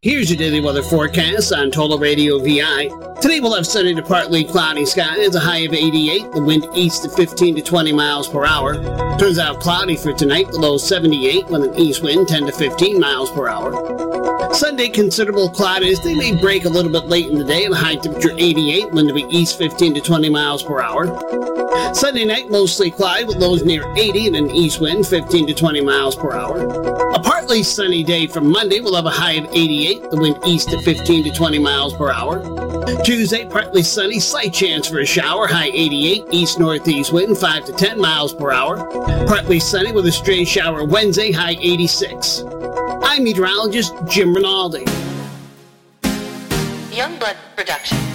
Here's your daily weather forecast on Total Radio VI. Today we'll have sunny to partly cloudy skies, a high of 88, the wind east to 15 to 20 miles per hour. Turns out cloudy for tonight, the low 78 with an east wind 10 to 15 miles per hour. Sunday, considerable cloudiness. They may break a little bit late in the day, and a high temperature 88, wind to be east 15 to 20 miles per hour. Sunday night, mostly cloudy with lows near 80 and an east wind 15 to 20 miles per hour. A partly sunny day for Monday. We'll have a high of 88, the wind east to 15 to 20 miles per hour. Tuesday, partly sunny, slight chance for a shower, high 88, east-northeast wind 5 to 10 miles per hour. Partly sunny with a stray shower Wednesday, high 86. I'm meteorologist Jim Rinaldi. Youngblood Productions.